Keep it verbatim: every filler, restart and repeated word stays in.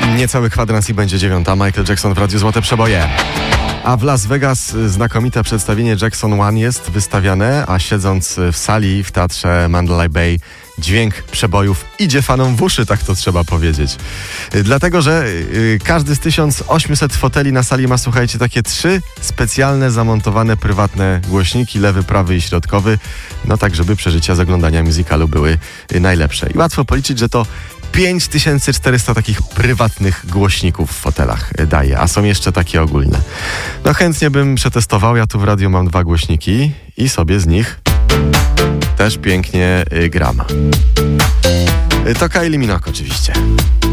Niecały kwadrans i będzie dziewiąta. Michael Jackson w Radiu Złote Przeboje. A w Las Vegas znakomite przedstawienie Jackson One jest wystawiane, a siedząc w sali w teatrze Mandalay Bay dźwięk przebojów idzie fanom w uszy, tak to trzeba powiedzieć. Dlatego, że każdy z tysiąc osiemset foteli na sali ma, słuchajcie, takie trzy specjalne, zamontowane, prywatne głośniki, lewy, prawy i środkowy, no tak, żeby przeżycia z oglądania musicalu były najlepsze. I łatwo policzyć, że to pięć tysięcy czterysta takich prywatnych głośników w fotelach daje, a są jeszcze takie ogólne. No chętnie bym przetestował, ja tu w radiu mam dwa głośniki i sobie z nich też pięknie gram. To Kylie Minogue oczywiście.